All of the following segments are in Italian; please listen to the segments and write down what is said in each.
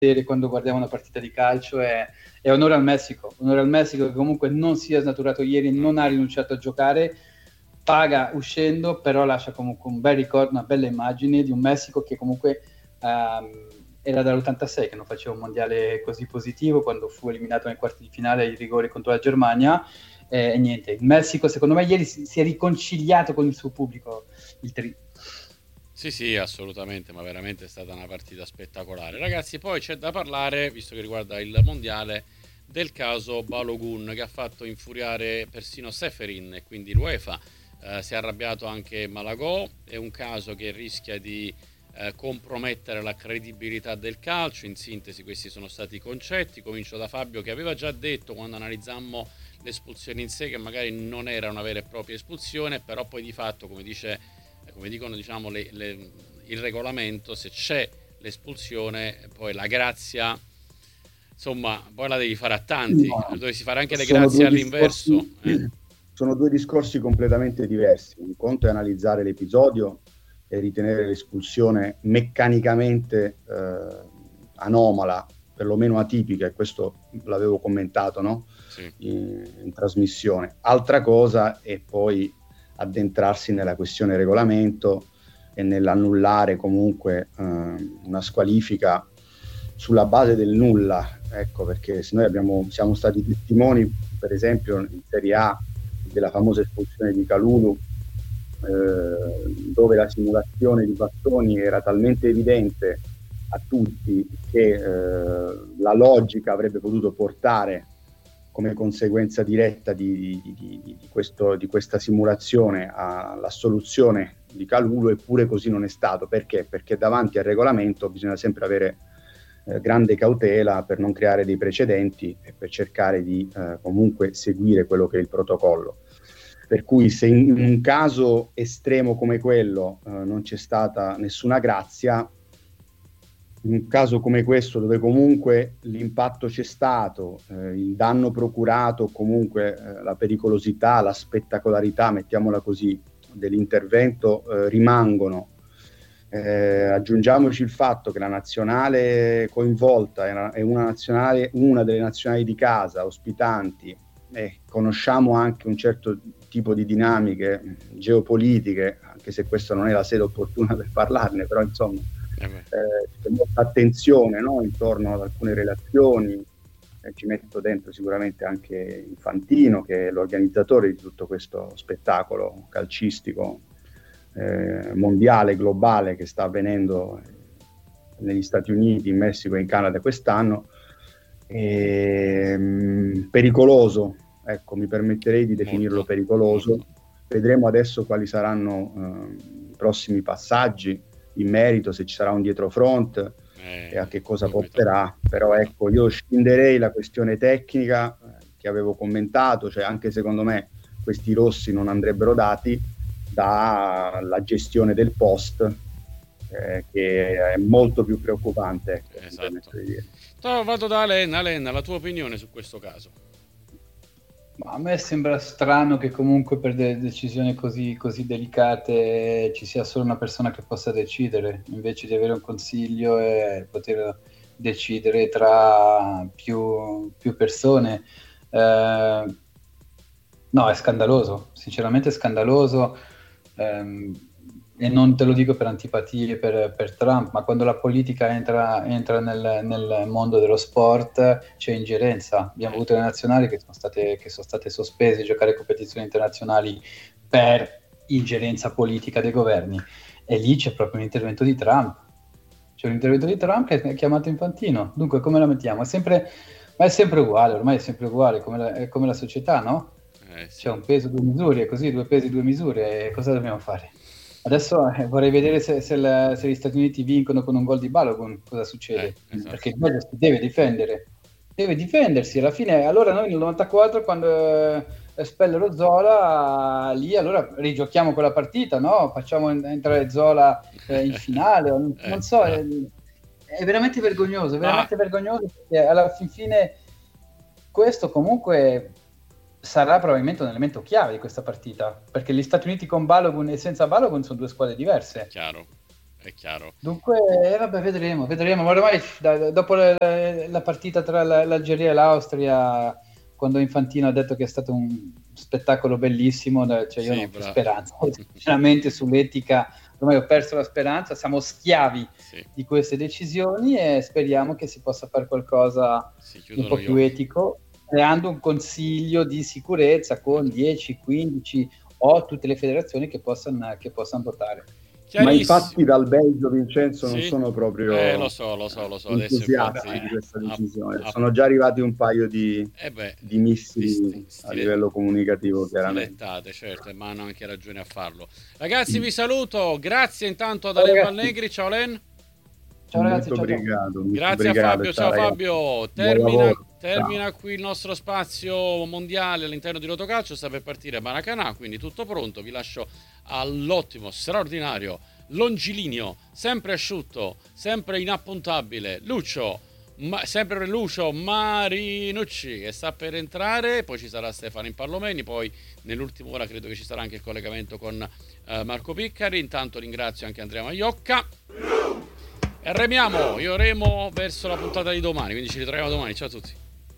quando guardiamo una partita di calcio è onore al Messico che comunque non si è snaturato ieri, non ha rinunciato a giocare, paga uscendo, però lascia comunque un bel ricordo, una bella immagine di un Messico che comunque era dall'86 che non faceva un mondiale così positivo, quando fu eliminato nei quarti di finale ai rigori contro la Germania. E niente, il Messico secondo me ieri si è riconciliato con il suo pubblico, il Tri. Sì, assolutamente, ma veramente è stata una partita spettacolare. Ragazzi, poi c'è da parlare, visto che riguarda il mondiale, del caso Balogun, che ha fatto infuriare persino Seferin e quindi l'UEFA. Si è arrabbiato anche Malagò, è un caso che rischia di compromettere la credibilità del calcio. In sintesi questi sono stati i concetti. Comincio da Fabio, che aveva già detto quando analizzammo l'espulsione in sé che magari non era una vera e propria espulsione, però poi di fatto, come dicono diciamo il regolamento, se c'è l'espulsione poi la grazia, insomma, poi la devi fare a tanti, No, dovessi fare anche le sono grazie due all'inverso. Sono due discorsi completamente diversi. Un conto è analizzare l'episodio e ritenere l'espulsione meccanicamente anomala, perlomeno atipica, e questo l'avevo commentato, no? Sì. in trasmissione. Altra cosa è poi addentrarsi nella questione regolamento e nell'annullare comunque una squalifica sulla base del nulla, ecco, perché se noi siamo stati testimoni, per esempio in Serie A, della famosa espulsione di Kalulu, dove la simulazione di bastoni era talmente evidente a tutti che la logica avrebbe potuto portare come conseguenza diretta di questa simulazione all'assoluzione di Kalulu, eppure così non è stato. Perché? Perché davanti al regolamento bisogna sempre avere grande cautela per non creare dei precedenti e per cercare di comunque seguire quello che è il protocollo. Per cui se in un caso estremo come quello non c'è stata nessuna grazia, in un caso come questo dove comunque l'impatto c'è stato, il danno procurato, comunque la pericolosità, la spettacolarità, mettiamola così, dell'intervento rimangono. Aggiungiamoci il fatto che la nazionale coinvolta è una delle nazionali di casa, ospitanti, e conosciamo anche un certo tipo di dinamiche geopolitiche, anche se questa non è la sede opportuna per parlarne, però insomma c'è molta attenzione, no? Intorno ad alcune relazioni. Ci metto dentro sicuramente anche Infantino, che è l'organizzatore di tutto questo spettacolo calcistico mondiale, globale, che sta avvenendo negli Stati Uniti, in Messico e in Canada quest'anno. Pericoloso, ecco, mi permetterei di definirlo molto pericoloso. Vedremo adesso quali saranno i prossimi passaggi in merito, se ci sarà un dietrofront e a che cosa porterà. Però ecco, io scinderei la questione tecnica che avevo commentato, cioè anche secondo me questi rossi non andrebbero dati, dalla gestione del post, che è molto più preoccupante. Esatto. Vado da Alen, la tua opinione su questo caso? Ma a me sembra strano che comunque per delle decisioni così delicate ci sia solo una persona che possa decidere, invece di avere un consiglio e poter decidere tra più persone. No, è scandaloso, sinceramente è scandaloso, e non te lo dico per antipatie per Trump, ma quando la politica entra nel mondo dello sport c'è ingerenza. Abbiamo avuto le nazionali che sono state sospese a giocare competizioni internazionali per ingerenza politica dei governi, e lì c'è proprio un intervento di Trump. C'è un intervento di Trump che è chiamato Infantino. Dunque come la mettiamo? Ma è sempre uguale, ormai è sempre uguale, come la società, no? Sì. C'è un peso, due misure, così, 2 pesi, 2 misure, e cosa dobbiamo fare? Adesso vorrei vedere se gli Stati Uniti vincono con un gol di Balogun, cosa succede? Esatto. Perché il Belgio si deve difendersi, alla fine. Allora noi nel 94, quando espellero Zola, lì allora rigiochiamo quella partita, no? Facciamo entrare Zola in finale, non so, è veramente vergognoso, vergognoso, perché alla fine questo comunque sarà probabilmente un elemento chiave di questa partita, perché gli Stati Uniti con Balogun e senza Balogun sono due squadre diverse. Chiaro. È chiaro. Dunque, vabbè, vedremo. Ma ormai dopo la partita tra l'Algeria e l'Austria, quando Infantino ha detto che è stato un spettacolo bellissimo, cioè io non ho più speranza. Sinceramente sull'etica ormai ho perso la speranza, siamo schiavi di queste decisioni e speriamo che si possa fare qualcosa un po' più etico, creando un consiglio di sicurezza con 10, 15 o tutte le federazioni che possano votare. Ma infatti dal Belgio, Vincenzo, non sono proprio lo so entusiasti di questa decisione. Sono già arrivati un paio di missili a livello comunicativo, chiaramente. Certo, ma hanno anche ragione a farlo. Ragazzi, vi saluto. Grazie intanto ad Alen Valnegri. Ciao Alen. Ciao ragazzi, grazie a Fabio. Ciao Fabio. Termina qui il nostro spazio mondiale all'interno di Rotocalcio. Sta per partire Maracanã, quindi tutto pronto. Vi lascio all'ottimo, straordinario, longilineo, sempre asciutto, sempre inappuntabile sempre Lucio Marinucci, che sta per entrare. Poi ci sarà Stefano Impallomeni. Poi nell'ultima ora credo che ci sarà anche il collegamento con Marco Piccari. Intanto ringrazio anche Andrea Maiocca. E remo verso la puntata di domani, quindi ci ritroviamo domani. Ciao a tutti.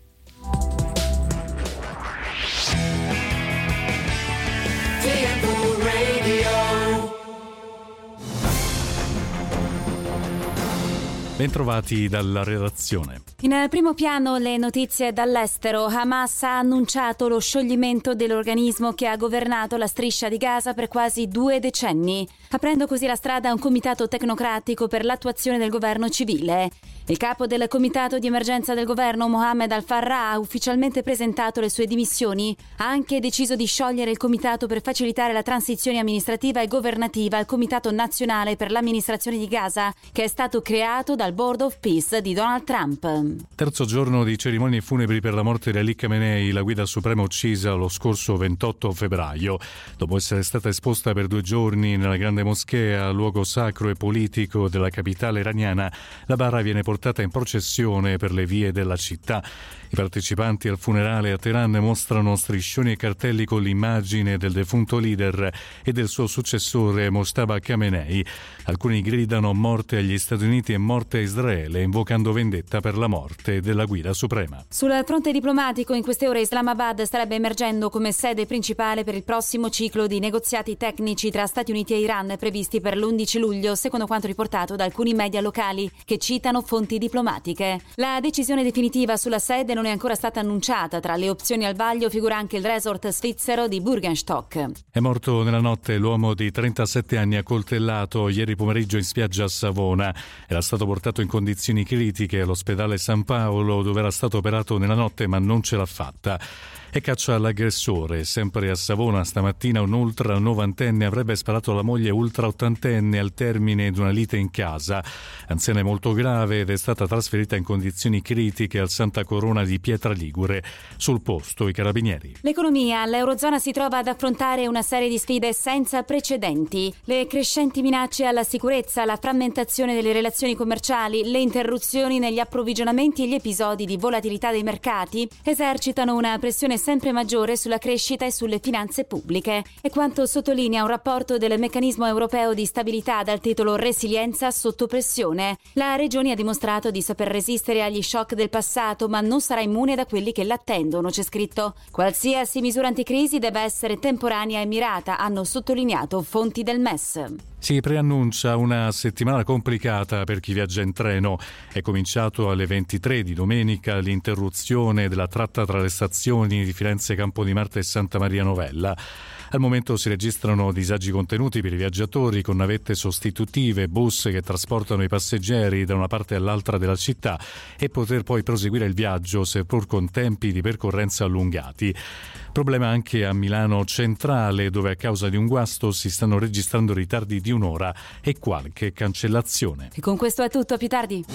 Bentrovati dalla redazione. In primo piano le notizie dall'estero. Hamas ha annunciato lo scioglimento dell'organismo che ha governato la striscia di Gaza per quasi 2 decenni, aprendo così la strada a un comitato tecnocratico per l'attuazione del governo civile. Il capo del comitato di emergenza del governo, Mohammed Al-Farra, ha ufficialmente presentato le sue dimissioni. Ha anche deciso di sciogliere il comitato per facilitare la transizione amministrativa e governativa al Comitato Nazionale per l'Amministrazione di Gaza, che è stato creato dal Board of Peace di Donald Trump. Terzo giorno di cerimonie funebri per la morte di Ali Khamenei, la guida suprema uccisa lo scorso 28 febbraio. Dopo essere stata esposta per 2 giorni nella grande moschea, luogo sacro e politico della capitale iraniana, la bara viene portata in processione per le vie della città. I partecipanti al funerale a Teheran mostrano striscioni e cartelli con l'immagine del defunto leader e del suo successore Mojtaba Khamenei. Alcuni gridano morte agli Stati Uniti e morte a Israele, invocando vendetta per la morte della guida suprema. Sul fronte diplomatico, in queste ore Islamabad starebbe emergendo come sede principale per il prossimo ciclo di negoziati tecnici tra Stati Uniti e Iran previsti per l'11 luglio, secondo quanto riportato da alcuni media locali che citano fonti diplomatiche. La decisione definitiva sulla sede non è ancora stata annunciata. Tra le opzioni al vaglio figura anche il resort svizzero di Bürgenstock. È morto nella notte l'uomo di 37 anni accoltellato ieri pomeriggio in spiaggia a Savona. Era stato portato in condizioni critiche all'ospedale San Paolo, dove era stato operato nella notte ma non ce l'ha fatta. E caccia all'aggressore. Sempre a Savona stamattina un ultra novantenne avrebbe sparato alla moglie ultra ottantenne al termine di una lite in casa. Anziana è molto grave ed è stata trasferita in condizioni critiche al Santa Corona di Pietraligure. Sul posto i carabinieri. L'economia. L'Eurozona si trova ad affrontare una serie di sfide senza precedenti. Le crescenti minacce alla sicurezza, la frammentazione delle relazioni commerciali, le interruzioni negli approvvigionamenti e gli episodi di volatilità dei mercati esercitano una pressione sempre maggiore sulla crescita e sulle finanze pubbliche. È quanto sottolinea un rapporto del Meccanismo Europeo di Stabilità dal titolo Resilienza sotto pressione. La regione ha dimostrato di saper resistere agli shock del passato, ma non sarà immune da quelli che l'attendono, c'è scritto. Qualsiasi misura anticrisi deve essere temporanea e mirata, hanno sottolineato fonti del MES. Si preannuncia una settimana complicata per chi viaggia in treno. È cominciato alle 23 di domenica l'interruzione della tratta tra le stazioni di Firenze Campodimarte e Santa Maria Novella. Al momento si registrano disagi contenuti per i viaggiatori con navette sostitutive, bus che trasportano i passeggeri da una parte all'altra della città e poter poi proseguire il viaggio seppur con tempi di percorrenza allungati. Problema anche a Milano Centrale, dove a causa di un guasto si stanno registrando ritardi di un'ora e qualche cancellazione. E con questo è tutto, a più tardi.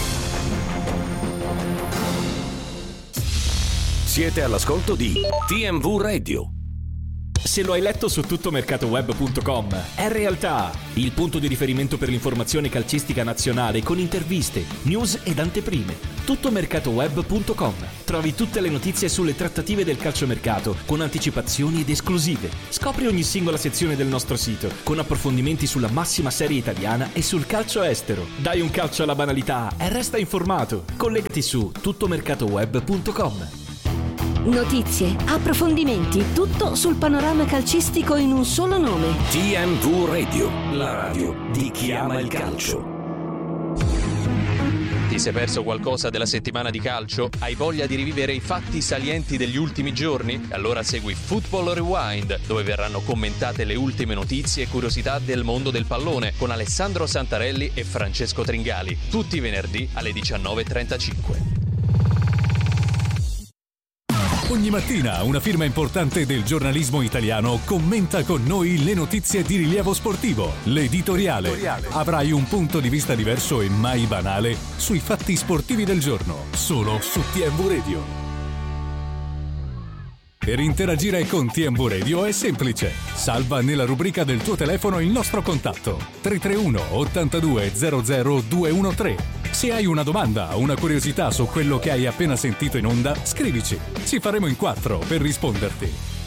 Siete all'ascolto di TMV Radio. Se lo hai letto su tuttomercatoweb.com, è realtà, il punto di riferimento per l'informazione calcistica nazionale con interviste, news ed anteprime. tuttomercatoweb.com. Trovi tutte le notizie sulle trattative del calciomercato con anticipazioni ed esclusive. Scopri ogni singola sezione del nostro sito con approfondimenti sulla massima serie italiana e sul calcio estero. Dai un calcio alla banalità e resta informato. Collegati su tuttomercatoweb.com. Notizie, approfondimenti, tutto sul panorama calcistico in un solo nome. TMV Radio, la radio di chi ama il calcio. Ti sei perso qualcosa della settimana di calcio? Hai voglia di rivivere i fatti salienti degli ultimi giorni? Allora segui Football Rewind, dove verranno commentate le ultime notizie e curiosità del mondo del pallone con Alessandro Santarelli e Francesco Tringali, tutti i venerdì alle 19:35. Ogni mattina una firma importante del giornalismo italiano commenta con noi le notizie di rilievo sportivo. L'editoriale. Avrai un punto di vista diverso e mai banale sui fatti sportivi del giorno, solo su TMV Radio. Per interagire con TMV Radio è semplice. Salva nella rubrica del tuo telefono il nostro contatto 331 82 00 213. Se hai una domanda o una curiosità su quello che hai appena sentito in onda, scrivici. Ci faremo in 4 per risponderti.